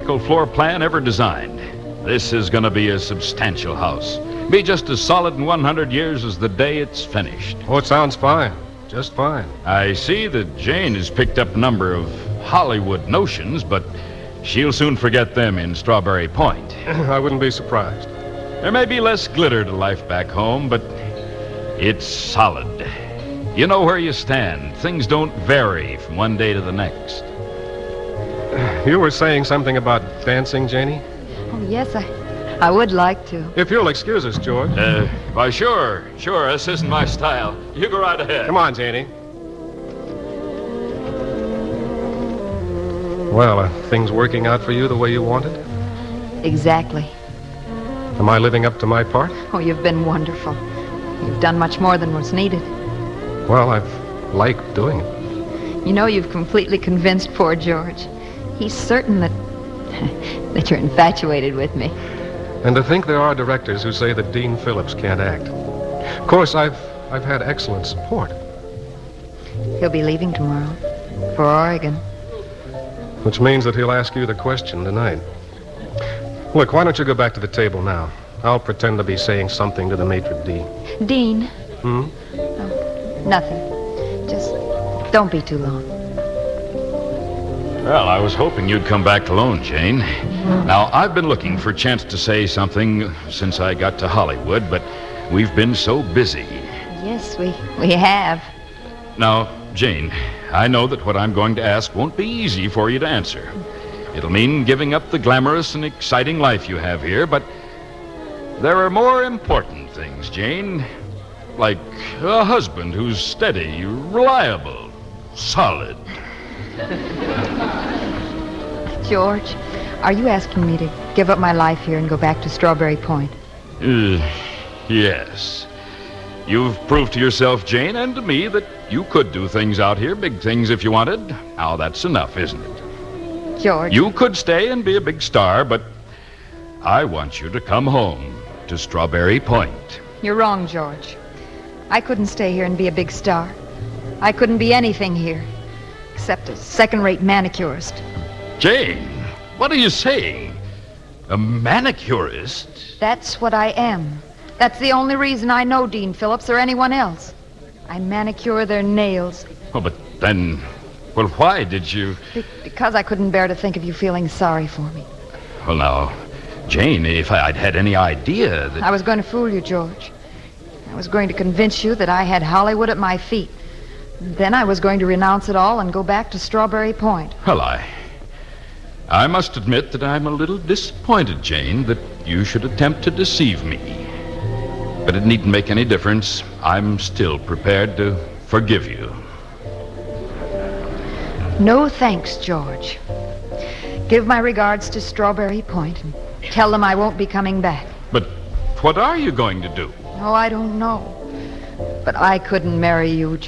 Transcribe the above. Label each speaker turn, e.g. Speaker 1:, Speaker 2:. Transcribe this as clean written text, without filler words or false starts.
Speaker 1: typical floor plan ever designed. This is going to be a substantial house. Be just as solid in 100 years as the day it's finished.
Speaker 2: Oh, it sounds fine. Just fine.
Speaker 1: I see that Jane has picked up a number of Hollywood notions, but she'll soon forget them in Strawberry Point.
Speaker 2: I wouldn't be surprised.
Speaker 1: There may be less glitter to life back home, but it's solid. You know where you stand. Things don't vary from one day to the next.
Speaker 2: You were saying something about dancing, Janie?
Speaker 3: Oh, yes, I would like to.
Speaker 2: If you'll excuse us, George.
Speaker 1: Why, sure. This isn't my style. You go right ahead.
Speaker 2: Come on, Janie. Well, are things working out for you the way you wanted?
Speaker 3: Exactly.
Speaker 2: Am I living up to my part?
Speaker 3: Oh, you've been wonderful. You've done much more than was needed.
Speaker 2: Well, I've liked doing it.
Speaker 3: You know, you've completely convinced poor George. He's certain that you're infatuated with me.
Speaker 2: And to think there are directors who say that Dean Phillips can't act. Of course, I've had excellent support.
Speaker 3: He'll be leaving tomorrow for Oregon.
Speaker 2: Which means that he'll ask you the question tonight. Look, why don't you go back to the table now? I'll pretend to be saying something to the maitre d'.
Speaker 3: Dean?
Speaker 2: Hmm?
Speaker 3: Oh, nothing. Just don't be too long.
Speaker 1: Well, I was hoping you'd come back alone, Jane. Now, I've been looking for a chance to say something since I got to Hollywood, but we've been so busy.
Speaker 3: Yes, we have.
Speaker 1: Now, Jane, I know that what I'm going to ask won't be easy for you to answer. It'll mean giving up the glamorous and exciting life you have here, but there are more important things, Jane. Like a husband who's steady, reliable, solid.
Speaker 3: George, are you asking me to give up my life here and go back to Strawberry Point?
Speaker 1: Yes. You've proved to yourself, Jane, and to me that you could do things out here, big things if you wanted. Now, that's enough, isn't it?
Speaker 3: George.
Speaker 1: You could stay and be a big star, but I want you to come home to Strawberry Point.
Speaker 3: You're wrong, George. I couldn't stay here and be a big star. I couldn't be anything here except a second-rate manicurist.
Speaker 1: Jane, what are you saying? A manicurist?
Speaker 3: That's what I am. That's the only reason I know Dean Phillips or anyone else. I manicure their nails.
Speaker 1: Oh, but then, well, why did you...
Speaker 3: Because I couldn't bear to think of you feeling sorry for me.
Speaker 1: Well, now, Jane, if I'd had any idea that...
Speaker 3: I was going to fool you, George. I was going to convince you that I had Hollywood at my feet. Then I was going to renounce it all and go back to Strawberry Point.
Speaker 1: Well, I must admit that I'm a little disappointed, Jane, that you should attempt to deceive me. But it needn't make any difference. I'm still prepared to forgive you.
Speaker 3: No thanks, George. Give my regards to Strawberry Point and tell them I won't be coming back.
Speaker 1: But what are you going to do?
Speaker 3: Oh, I don't know. But I couldn't marry you, George.